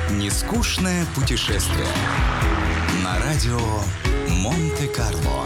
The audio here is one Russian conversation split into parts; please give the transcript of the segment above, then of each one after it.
Нескучное путешествие на радио Монте-Карло.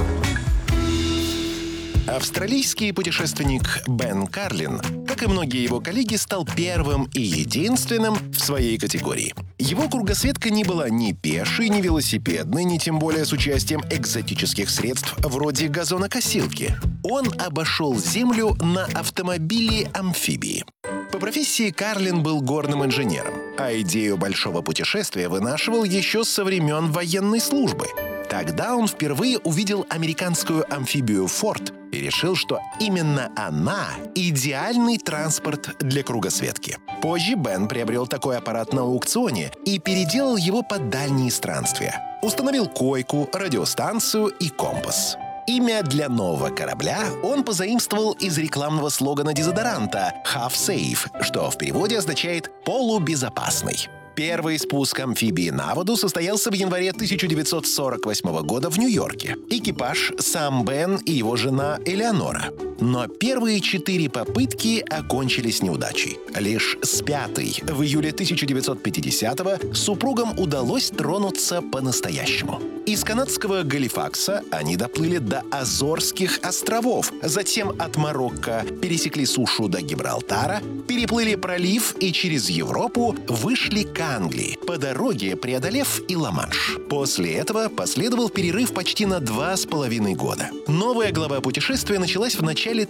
Австралийский путешественник Бен Карлин, как и многие его коллеги, стал первым и единственным в своей категории. Его кругосветка не была ни пешей, ни велосипедной, ни тем более с участием экзотических средств вроде газонокосилки. Он обошел Землю на автомобиле-амфибии. По профессии Карлин был горным инженером, а идею большого путешествия вынашивал еще со времен военной службы. Тогда он впервые увидел американскую амфибию «Форд» и решил, что именно она — идеальный транспорт для кругосветки. Позже Бен приобрел такой аппарат на аукционе и переделал его под дальние странствия. Установил койку, радиостанцию и компас. Имя для нового корабля он позаимствовал из рекламного слогана дезодоранта «Half Safe», что в переводе означает «полубезопасный». Первый спуск амфибии на воду состоялся в январе 1948 года в Нью-Йорке. Экипаж — сам Бен и его жена Элеонора. Но первые 4 попытки окончились неудачей. Лишь с 5-й, в июле 1950-го, супругам удалось тронуться по-настоящему. Из канадского Галифакса они доплыли до Азорских островов, затем от Марокко пересекли сушу до Гибралтара, переплыли пролив и через Европу вышли к Англии, по дороге преодолев и Ла-Манш. После этого последовал перерыв почти на 2,5 года. Новая глава путешествия началась в начале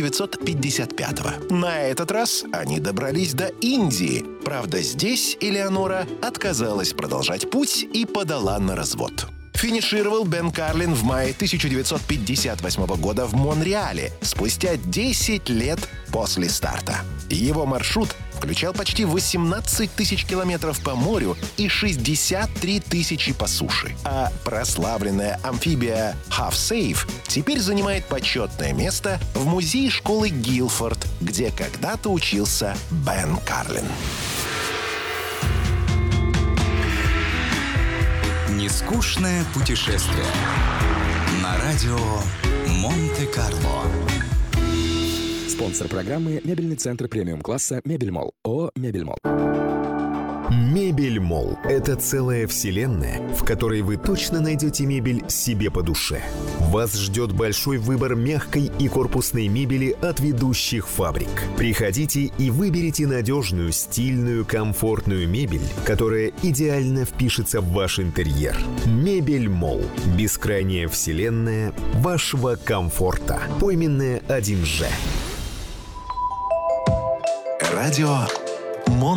1955-го. На этот раз они добрались до Индии. Правда, здесь Элеонора отказалась продолжать путь и подала на развод. Финишировал Бен Карлин в мае 1958 года в Монреале, спустя 10 лет после старта. Его маршрут включал почти 18 тысяч километров по морю и 63 тысячи по суше. А прославленная амфибия Half Safe теперь занимает почетное место в музее школы Гилфорд, где когда-то учился Бен Карлин. Нескучное путешествие на радио Монте-Карло. Спонсор программы — мебельный центр премиум-класса «Мебельмолл». ООО «Мебельмолл». Мебельмолл – это целая вселенная, в которой вы точно найдете мебель себе по душе. Вас ждет большой выбор мягкой и корпусной мебели от ведущих фабрик. Приходите и выберите надежную, стильную, комфортную мебель, которая идеально впишется в ваш интерьер. Мебельмолл – бескрайняя вселенная вашего комфорта. Пойменная 1Ж. Радио